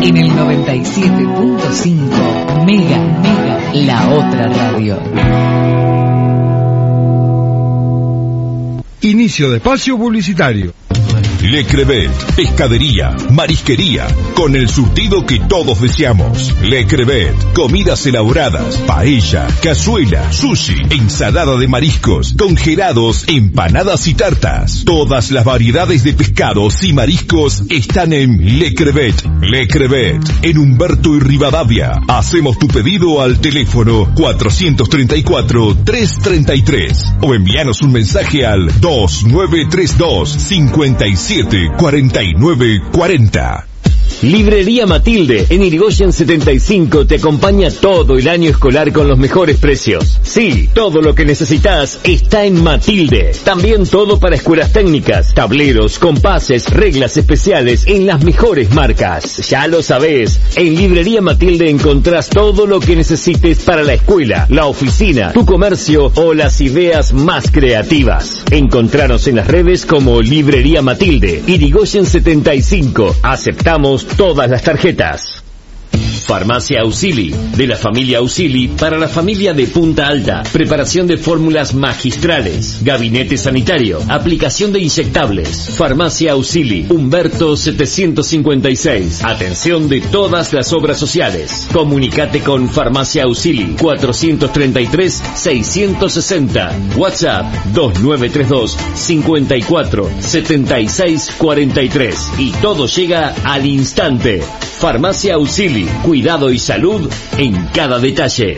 En el 97.5 Mega, la otra radio. Inicio de espacio publicitario. Le Crevet, pescadería, marisquería, con el surtido que todos deseamos. Le Crevet, comidas elaboradas, paella, cazuela, sushi, ensalada de mariscos, congelados, empanadas y tartas. Todas las variedades de pescados y mariscos están en Le Crevet. Le Crevet, en Humberto y Rivadavia. Hacemos tu pedido al teléfono 434-333 o envíanos un mensaje al 2932-574940. Librería Matilde, en Irigoyen 75, te acompaña todo el año escolar con los mejores precios. Sí, todo lo que necesitas está en Matilde. También todo para escuelas técnicas, tableros, compases, reglas especiales en las mejores marcas. Ya lo sabés, en Librería Matilde encontrás todo lo que necesites para la escuela, la oficina, tu comercio o las ideas más creativas. Encontranos en las redes como Librería Matilde, Irigoyen 75. Aceptamos todas las tarjetas. Farmacia Auxili, de la familia Auxili para la familia de Punta Alta. Preparación de fórmulas magistrales, gabinete sanitario, aplicación de inyectables. Farmacia Auxili, Humberto 756. Atención de todas las obras sociales. Comunicate con Farmacia Auxili 433-660. WhatsApp 2932 54 76 43. Y todo llega al instante. Farmacia Auxili, cuidado y salud en cada detalle.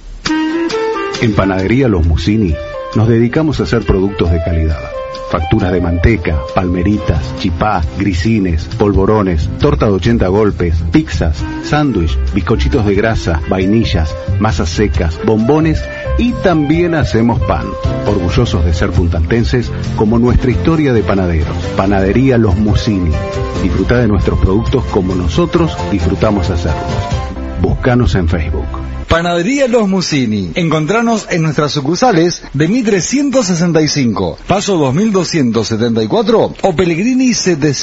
En Panadería Los Musini nos dedicamos a hacer productos de calidad. Facturas de manteca, palmeritas, chipá, grisines, polvorones, torta de 80 golpes, pizzas, sándwich, bizcochitos de grasa, vainillas, masas secas, bombones y también hacemos pan. Orgullosos de ser puntaltenses como nuestra historia de panaderos. Panadería Los Musini. Disfruta de nuestros productos como nosotros disfrutamos hacerlos. Búscanos en Facebook. Panadería Los Musini. Encontranos en nuestras sucursales de Mitre 165, Paso 2274 o Pellegrini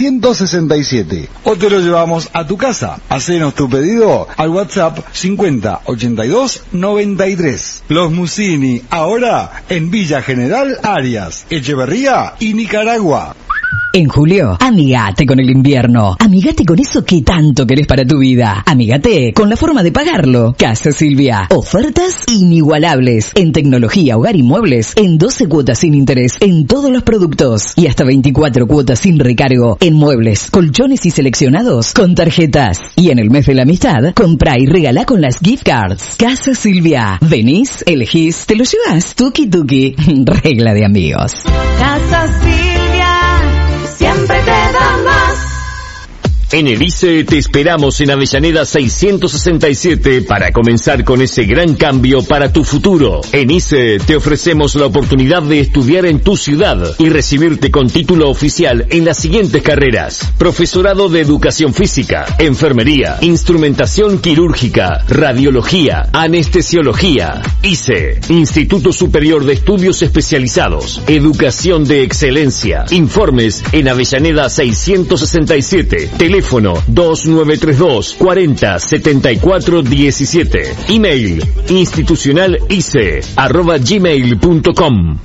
767. O te lo llevamos a tu casa. Hacenos tu pedido al WhatsApp 50 82 93. Los Musini, ahora en Villa General Arias, Echeverría y Nicaragua. En julio, amigate con el invierno. Amigate con eso que tanto querés para tu vida. Amigate con la forma de pagarlo. Casa Silvia. Ofertas inigualables en tecnología, hogar y muebles en 12 cuotas sin interés en todos los productos y hasta 24 cuotas sin recargo en muebles, colchones y seleccionados con tarjetas. Y en el mes de la amistad, comprá y regalá con las gift cards. Casa Silvia. Venís, elegís, te lo llevas. Tuki tuki. Regla de amigos. Casa Silvia. Siempre te da más. En el ICE te esperamos en Avellaneda 667 para comenzar con ese gran cambio para tu futuro. En ICE te ofrecemos la oportunidad de estudiar en tu ciudad y recibirte con título oficial en las siguientes carreras: profesorado de educación física, enfermería, instrumentación quirúrgica, radiología, anestesiología. ICE, Instituto Superior de Estudios Especializados, Educación de Excelencia. Informes en Avellaneda 667. Teléfono 2932 40 74 17. Email institucionalice@gmail.com.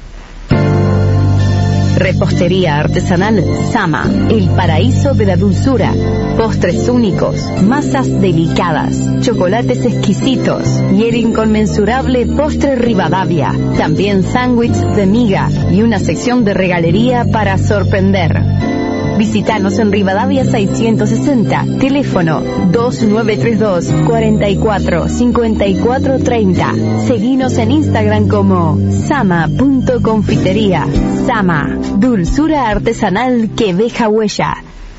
Repostería artesanal Sama, el paraíso de la dulzura. Postres únicos, masas delicadas, chocolates exquisitos y el inconmensurable postre Rivadavia. También sándwich de miga y una sección de regalería para sorprender. Visítanos en Rivadavia 660, teléfono 2932 44 54 30. Seguinos en Instagram como sama.confitería. Sama, dulzura artesanal que deja huella.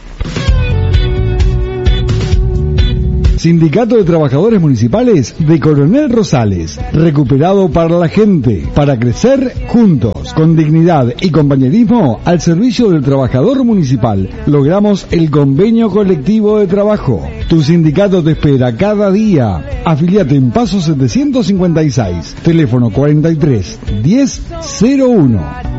Sindicato de Trabajadores Municipales de Coronel Rosales, recuperado para la gente, para crecer juntos, con dignidad y compañerismo al servicio del trabajador municipal. Logramos el convenio colectivo de trabajo. Tu sindicato te espera cada día. Afiliate en Paso 756, teléfono 43 10 01.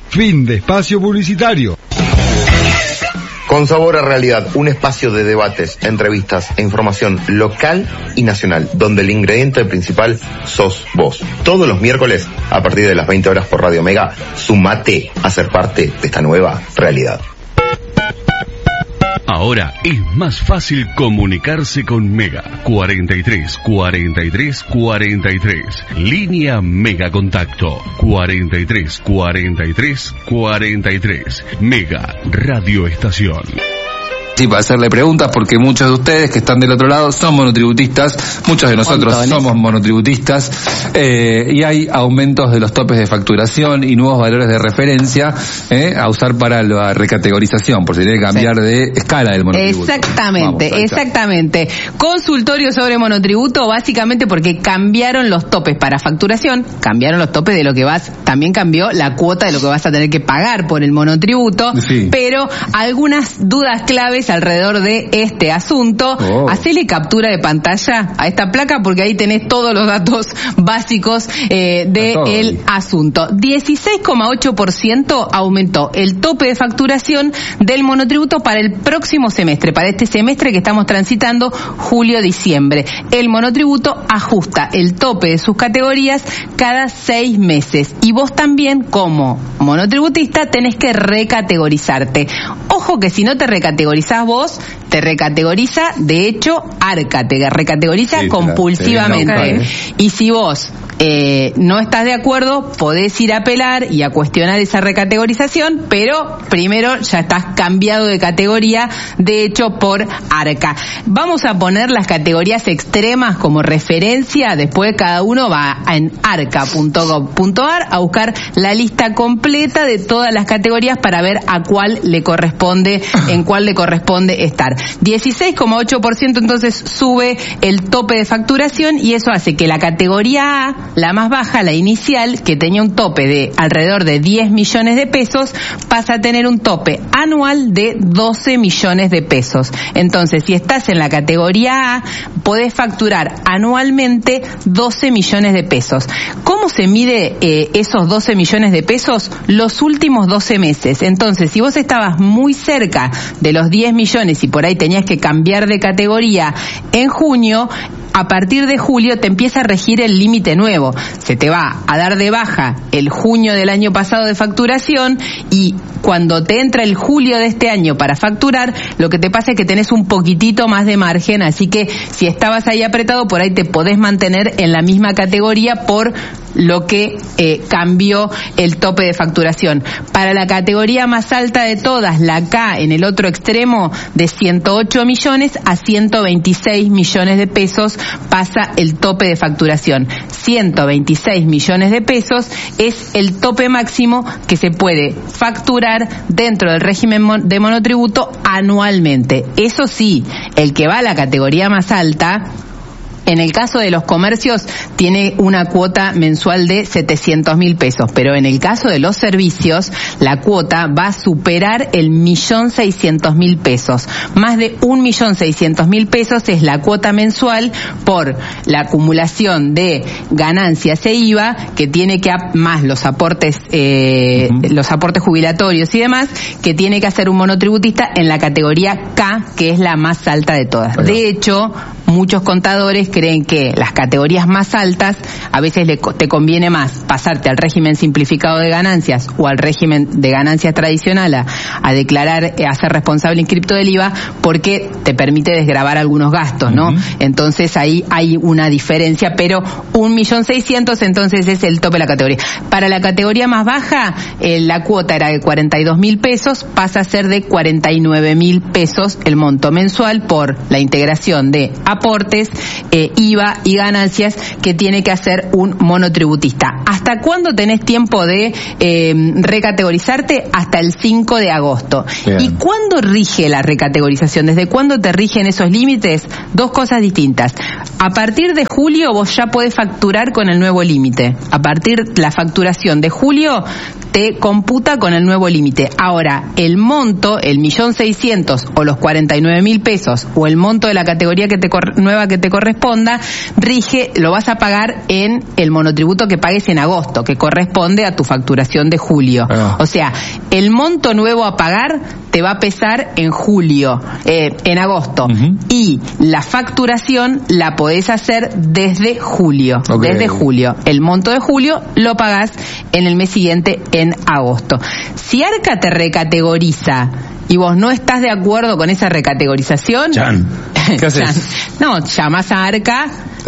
Fin de espacio publicitario. Con Sabor a Realidad, un espacio de debates, entrevistas e información local y nacional, donde el ingrediente principal sos vos. Todos los miércoles, a partir de las 20 horas por Radio Mega, sumate a ser parte de esta nueva realidad. Ahora es más fácil comunicarse con Mega. 43 43 43. Línea Mega Contacto. 43 43 43. Mega Radio Estación. Sí, para hacerle preguntas, porque muchos de ustedes que están del otro lado son monotributistas, muchos de nosotros somos monotributistas, y hay aumentos de los topes de facturación y nuevos valores de referencia a usar para la recategorización, por si tiene que cambiar de escala del monotributo. Exactamente. Consultorio sobre monotributo, básicamente porque cambiaron los topes para facturación, cambiaron los topes de lo que también cambió la cuota de lo que vas a tener que pagar por el monotributo, sí. Pero algunas dudas claves alrededor de este asunto. Hacele captura de pantalla a esta placa porque ahí tenés todos los datos básicos del asunto. 16,8% aumentó el tope de facturación del monotributo para el próximo semestre, para este semestre que estamos transitando, julio-diciembre. El monotributo ajusta el tope de sus categorías cada 6 meses y vos también, como monotributista, tenés que recategorizarte. Ojo que si no te recategorizás vos, te recategoriza, de hecho, ARCA, te recategoriza compulsivamente. Y si vos no estás de acuerdo, podés ir a apelar y a cuestionar esa recategorización, pero primero ya estás cambiado de categoría, de hecho, por ARCA. Vamos a poner las categorías extremas como referencia, después cada uno va en arca.gov.ar a buscar la lista completa de todas las categorías para ver a cuál le corresponde, en cuál le corresponde estar. 16,8% entonces sube el tope de facturación y eso hace que la categoría A, la más baja, la inicial, que tenía un tope de alrededor de 10 millones de pesos, pasa a tener un tope anual de 12 millones de pesos. Entonces, si estás en la categoría A, podés facturar anualmente 12 millones de pesos. ¿Cómo se mide esos 12 millones de pesos? Los últimos 12 meses. Entonces, si vos estabas muy cerca de los 10 millones y por ahí tenías que cambiar de categoría en junio, a partir de julio te empieza a regir el límite nuevo. Se te va a dar de baja el junio del año pasado de facturación y cuando te entra el julio de este año para facturar, lo que te pasa es que tenés un poquitito más de margen, así que si estabas ahí apretado, por ahí te podés mantener en la misma categoría por lo que cambió el tope de facturación. Para la categoría más alta de todas, la K, en el otro extremo, de 108 millones a 126 millones de pesos pasa el tope de facturación. 126 millones de pesos es el tope máximo que se puede facturar dentro del régimen de monotributo anualmente. Eso sí, el que va a la categoría más alta, en el caso de los comercios, tiene una cuota mensual de 700.000 pesos, pero en el caso de los servicios, la cuota va a superar el 1.600.000 pesos. Más de 1.600.000 pesos es la cuota mensual por la acumulación de ganancias e IVA que tiene que, más los aportes jubilatorios y demás, que tiene que hacer un monotributista en la categoría K, que es la más alta de todas. De hecho, muchos contadores creen que las categorías más altas a veces te conviene más pasarte al régimen simplificado de ganancias o al régimen de ganancias tradicional a declarar, a ser responsable inscripto del IVA, porque te permite desgravar algunos gastos, ¿no? Entonces ahí hay una diferencia, pero 1.600.000 entonces es el tope de la categoría. Para la categoría más baja, la cuota era de 42.000 pesos, pasa a ser de 49.000 pesos el monto mensual por la integración de aportes, IVA y ganancias que tiene que hacer un monotributista. ¿Hasta cuándo tenés tiempo de recategorizarte? Hasta el 5 de agosto. Bien. ¿Y cuándo rige la recategorización? ¿Desde cuándo te rigen esos límites? Dos cosas distintas. A partir de julio vos ya podés facturar con el nuevo límite. A partir de la facturación de julio te computa con el nuevo límite. Ahora, el monto, el 1.600.000 o los 49.000 pesos o el monto de la categoría nueva que te corresponda, lo vas a pagar en el monotributo que pagues en agosto, que corresponde a tu facturación de julio. O sea, el monto nuevo a pagar te va a pesar en julio, en agosto. Y la facturación la podés hacer desde julio. Desde julio. El monto de julio lo pagás en el mes siguiente, en agosto. Si Arca te recategoriza y vos no estás de acuerdo con esa recategorización, ¿qué haces? No, llamás a Arca,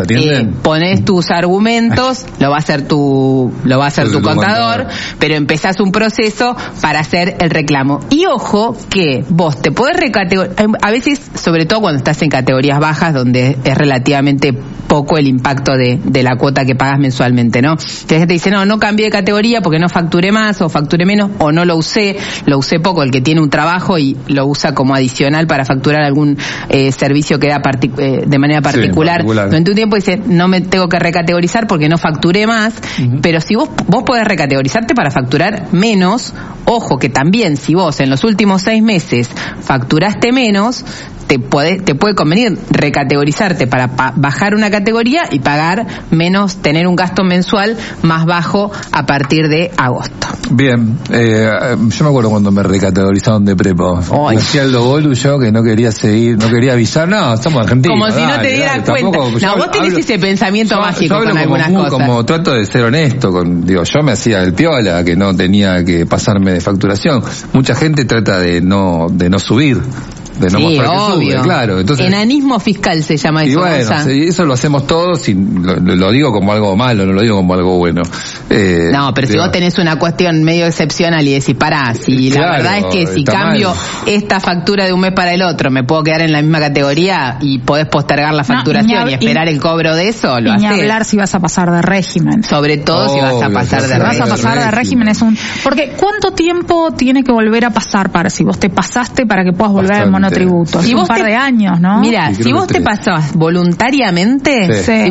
pones tus argumentos, lo va a hacer tu contador, pero empezás un proceso para hacer el reclamo. Y ojo que vos te podés recategorizar, a veces, sobre todo cuando estás en categorías bajas, donde es relativamente poco el impacto de la cuota que pagas mensualmente, ¿no? Que la gente dice, no cambié de categoría porque no facturé más o facturé menos o no lo usé poco, el que tiene un trabajo y lo usa como adicional para facturar algún servicio que da de manera particular. Durante un tiempo dice, no me tengo que recategorizar porque no facturé más, pero si vos podés recategorizarte para facturar menos, ojo que también si vos en los últimos 6 meses facturaste menos, te puede convenir recategorizarte para bajar una categoría y pagar menos, tener un gasto mensual más bajo a partir de agosto. Bien, yo me acuerdo cuando me recategorizaron de prepo. Hacía el Logolu yo que no quería seguir, no quería avisar, somos argentinos. Como si no te dieras cuenta. Vos tenés ese pensamiento mágico con algunas cosas. Como trato de ser honesto, yo me hacía el piola, que no tenía que pasarme de facturación. Mucha gente trata de no subir. De no mostrar que sube, claro. Entonces, enanismo fiscal se llama eso. Y bueno, eso lo hacemos todos y lo digo como algo malo, no lo digo como algo bueno. Pero si vos tenés una cuestión medio excepcional y decís, la verdad es que si cambio esta factura de un mes para el otro, me puedo quedar en la misma categoría y podés postergar la facturación y esperar el cobro de eso, lo haces. Ni hablar si vas a pasar de régimen. Sobre todo si vas a pasar de régimen. Si vas a pasar de régimen porque ¿cuánto tiempo tiene que volver a pasar para si vos te pasaste para que puedas volver al monotributo? Si un par de años, ¿no? Mira, si vos te pasás voluntariamente,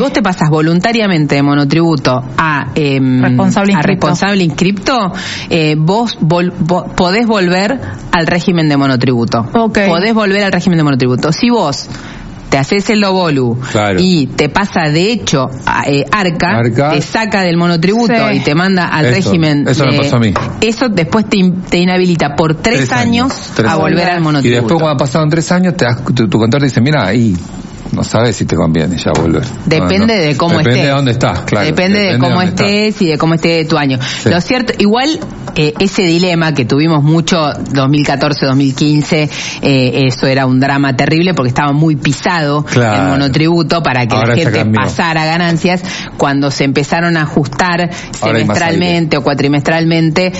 de monotributo a responsable inscripto, vos podés volver al régimen de monotributo. Podés volver al régimen de monotributo. Si vos te haces el Lobolu y te pasa de hecho Arca te saca del monotributo y te manda al régimen eso me pasó a mí. Eso después te inhabilita por 3 años a volver al monotributo. Y después cuando pasaron 3 años tu contador te dice, mira, ahí no sabes si te conviene ya volver. Depende de cómo estés. Depende de dónde estás, claro. Depende de cómo estés y de cómo esté tu año. Lo cierto, igual ese dilema que tuvimos mucho 2014-2015, eso era un drama terrible porque estaba muy pisado el monotributo para que la gente pasara ganancias. Cuando se empezaron a ajustar semestralmente o cuatrimestralmente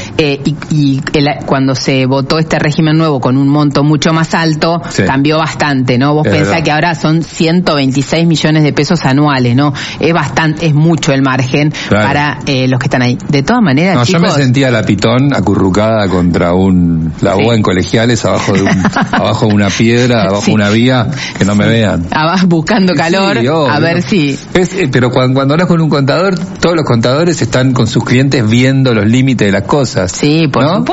cuando se votó este régimen nuevo con un monto mucho más alto, cambió bastante, ¿no? Vos pensás que ahora son 126 millones de pesos anuales, ¿no? Es mucho el margen para los que están ahí. De todas maneras, chicos, yo me sentía la pitón acurrucada contra la boa en Colegiales abajo de una piedra, abajo de una vía, que no me vean. Buscando calor, a ver si... Pero cuando hablas con un contador, todos los contadores están con sus clientes viendo los límites de las cosas. Sí, por supuesto.